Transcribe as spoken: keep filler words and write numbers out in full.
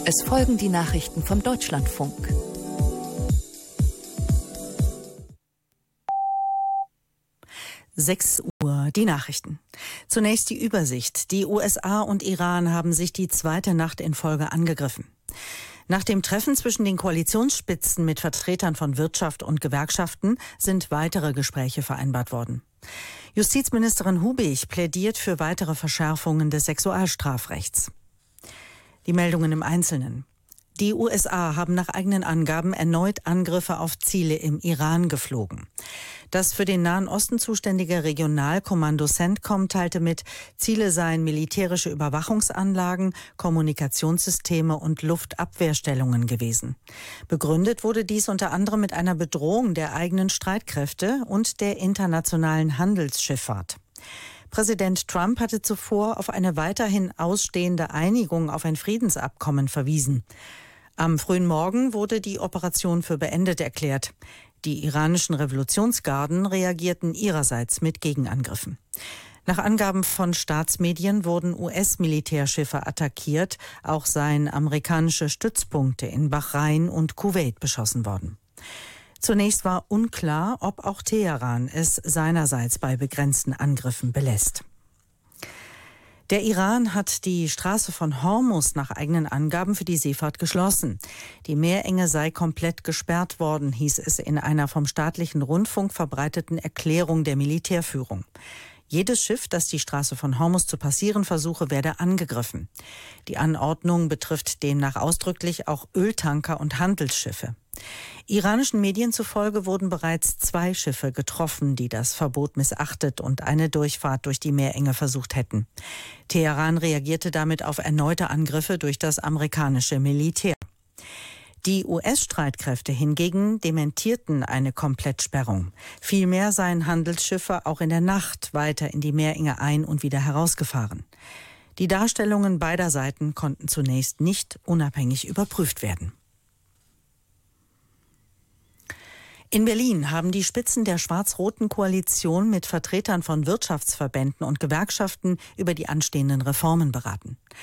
Es folgen die Nachrichten vom Deutschlandfunk. sechs Uhr, die Nachrichten. Zunächst die Übersicht. Die U S A und Iran haben sich die zweite Nacht in Folge angegriffen. Nach dem Treffen zwischen den Koalitionsspitzen mit Vertretern von Wirtschaft und Gewerkschaften sind weitere Gespräche vereinbart worden. Justizministerin Hubig plädiert für weitere Verschärfungen des Sexualstrafrechts. Die Meldungen im Einzelnen. Die U S A haben nach eigenen Angaben erneut Angriffe auf Ziele im Iran geflogen. Das für den Nahen Osten zuständige Regionalkommando CENTCOM teilte mit, Ziele seien militärische Überwachungsanlagen, Kommunikationssysteme und Luftabwehrstellungen gewesen. Begründet wurde dies unter anderem mit einer Bedrohung der eigenen Streitkräfte und der internationalen Handelsschifffahrt. Präsident Trump hatte zuvor auf eine weiterhin ausstehende Einigung auf ein Friedensabkommen verwiesen. Am frühen Morgen wurde die Operation für beendet erklärt. Die iranischen Revolutionsgarden reagierten ihrerseits mit Gegenangriffen. Nach Angaben von Staatsmedien wurden U S-Militärschiffe attackiert, auch seien amerikanische Stützpunkte in Bahrain und Kuwait beschossen worden. Zunächst war unklar, ob auch Teheran es seinerseits bei begrenzten Angriffen belässt. Der Iran hat die Straße von Hormuz nach eigenen Angaben für die Seefahrt geschlossen. Die Meerenge sei komplett gesperrt worden, hieß es in einer vom staatlichen Rundfunk verbreiteten Erklärung der Militärführung. Jedes Schiff, das die Straße von Hormuz zu passieren versuche, werde angegriffen. Die Anordnung betrifft demnach ausdrücklich auch Öltanker und Handelsschiffe. Iranischen Medien zufolge wurden bereits zwei Schiffe getroffen, die das Verbot missachtet und eine Durchfahrt durch die Meerenge versucht hätten. Teheran reagierte damit auf erneute Angriffe durch das amerikanische Militär. Die U S-Streitkräfte hingegen dementierten eine Komplettsperrung. Vielmehr seien Handelsschiffe auch in der Nacht weiter in die Meerenge ein- und wieder herausgefahren. Die Darstellungen beider Seiten konnten zunächst nicht unabhängig überprüft werden. In Berlin haben die Spitzen der schwarz-roten Koalition mit Vertretern von Wirtschaftsverbänden und Gewerkschaften über die anstehenden Reformen beraten.